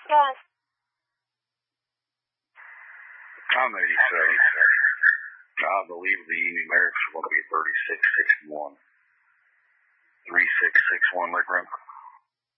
Yes. I'm 87. I believe the numerics are going to be 3661. 3661, Lake Rim.